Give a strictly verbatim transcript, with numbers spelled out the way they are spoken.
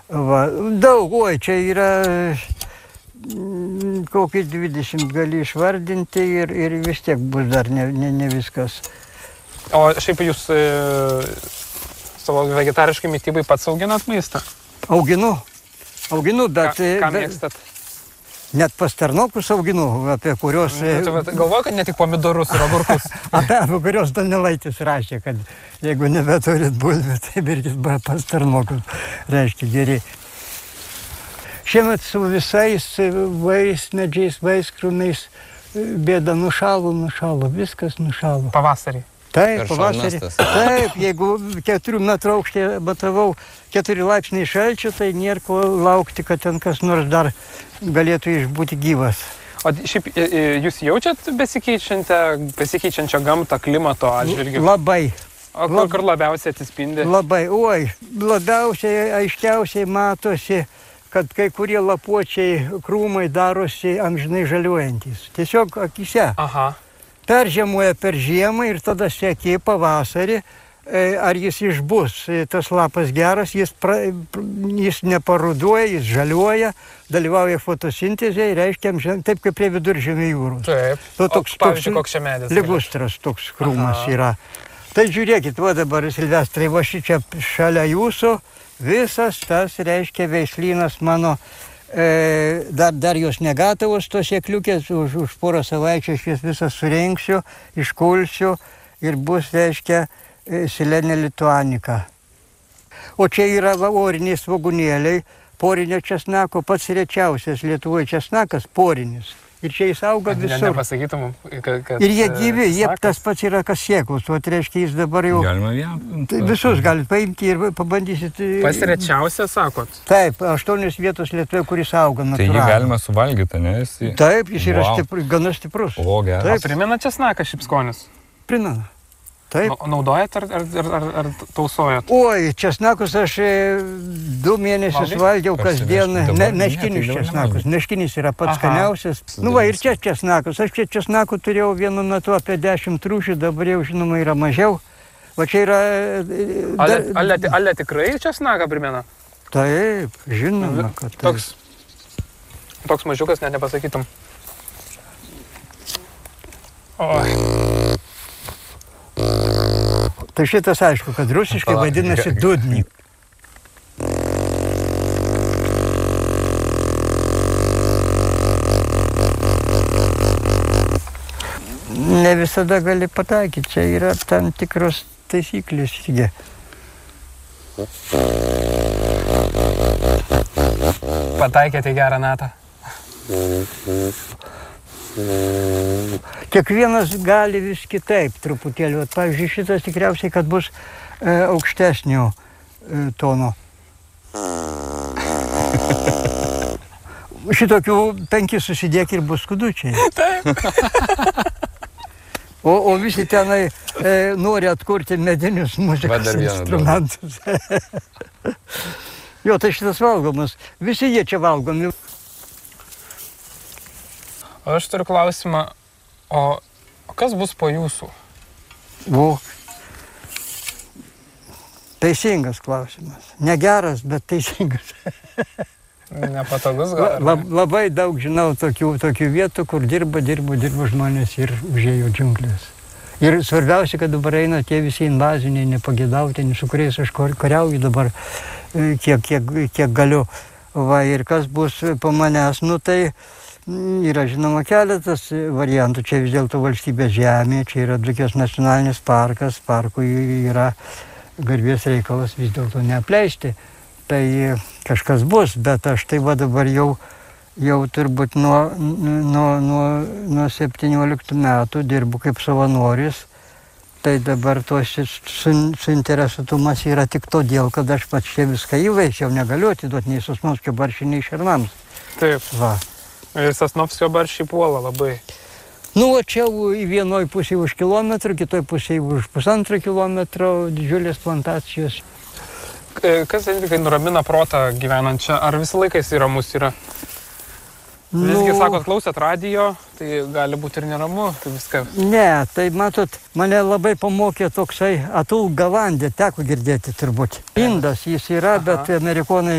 Va, daug, oi, čia yra kokį dvidešimt gali išvardinti ir, ir vis tiek bus dar ne, ne, ne viskas. O šiaip jūs e, savo vegetariškai mitybai pats auginat maistą? Auginu, auginu, bet... Ką, ką bet mėgstat? Net pasternokus auginu, apie kurios... Nu, galvoju, kad ne tik pomidorus ir agurkus. apie, apie kurios Donelaitis rašė, kad jeigu nebeturit bulvių, tai birkit pasternokus, reiškia geri. Šiemet su visais vaismedžiais, vaiskrūmiais bėda nušalo, nušalo, viskas nušalo. Pavasarį. Taip, pavasarį. Taip, jeigu keturių metrų aukštė matavau keturi laipsniai šalčio, tai nėra ko laukti, kad ten kas nors dar galėtų išbūti gyvas. O šiaip jūs jaučiat besikeičiančią gamtą, klimato atžvilgiu? Labai. O kur, kur labiausiai atsispindi? Labai, oi, labiausiai, aiškiausiai matosi, kad kai kurie lapuočiai krūmai darosi amžinai žaliuojantis. Tiesiog akise. Aha. Peržiemoja per žiemą ir tada seki pavasarį, ar jis išbus. Tas lapas geras, jis, pra, jis neparuduoja, jis žaliuoja, dalyvauja fotosintezėje, reiškia, taip kaip prie Viduržemio jūros. Taip. To toks, o, pavyzdžiui, koks čia medis? Ligustras toks krūmas Aha. yra. Tai žiūrėkit, va dabar, Silvestrai, va šičia šalia jūsų, visas tas, reiškia, veislynas mano. E, dar, dar jos negatavos, tos sėkliukės, už, už porą savaičių aš jas visas surinksiu, iškulsiu ir bus, reiškia, silenė lituanika. O čia yra va, oriniai svogūnėliai, porinio česnako, pats rečiausias Lietuvoje česnakas, porinis. Ir čia jis auga visur. Ne, nepasakytum, kad, kad... Ir jie gyvi, jie tas pats yra kas sėklus, o tai reiškia, jis dabar jau... Galima jam. Visus galit paimti ir pabandysit... Pats rečiausias, sakot? Taip, aštuonios vietos Lietuvoje, kuris auga natūraliai. Tai jį galima suvalgyti, ne? Jis... Taip, jis yra wow. stipru, gana stiprus. O, geras. Taip. Primena česnaką šiaip skonis? Primena. Taip. Naudojat ar, ar, ar, ar tausojat? Oi, česnakus aš du mėnesius valgiau kasdien. Me, meškinis česnakus. Meškinis yra pats skaniausias. Nu va, ir čia česnakus. Aš čia česnakų turėjau vienu metu apie dešimt rūšių, dabar jau žinoma yra mažiau. Va čia yra... Ale, ale, ale tikrai česnaką primena? Taip, žinoma, kad taip. Toks, toks mažiukas, net nepasakytum. Oi. Tai šitas aišku, kad rusiškai vadinasi dudnik. Ne visada gali pataikyti, čia yra tam tikros taisyklės. Pataikėte gerą natą? Kiekvienas gali vis kitaip truputėlį. Pavyzdžiui, šitas tikriausiai, kad bus e, aukštesnio e, tono. Šitokių penki susidėk ir bus skudučiai. Taip. O, o visi tenai e, nori atkurti medinius muzikos instrumentus. Jo, tai šitas valgomas. Visi jie čia valgomi. O aš turiu klausimą, o, o kas bus po jūsų? O, teisingas klausimas. Negeras, bet teisingas. Nepatogus gal? La, labai daug žinau tokių, tokių vietų, kur dirba, dirba, dirba žmonės ir užėjo džiunglės. Ir svarbiausia, kad dabar eina tie visi invaziniai, nepageidautini, su kuriais aš kariauju dabar, kiek, kiek, kiek galiu. Va, ir kas bus po manęs, nu tai... Yra žinoma keletas variantų, čia vis dėlto valstybės žemė, čia yra Dzūkijos nacionalinis parkas, parkui yra garbės reikalas vis dėlto neapleisti. Tai kažkas bus, bet aš tai va dabar jau, jau turbūt nuo, nuo, nuo, nuo septynioliktų metų dirbu kaip savanoris. Tai dabar tos suinteresuotumas yra tik todėl, kad aš pats čia viską įveisiau, negaliu atiduoti nei Sosnovskio barščiui, nei šernams. Taip. Va. Ir Sosnovskio barščiai puola labai. Nu, o čia į vienoj pusėje už kilometrų, kitoj pusėje už pusantro kilometro didžiulės plantacijos. Kas, kai nuramina protą gyvenant čia, ar visą laiką jis ramus yra? Visgi, nu, sakot, klausėt radijo, tai gali būti ir neramu, tai viską. Ne, tai matot, mane labai pamokė toksai Atul Gawande, teko girdėti turbūt. Indas jis yra, Aha. bet amerikonai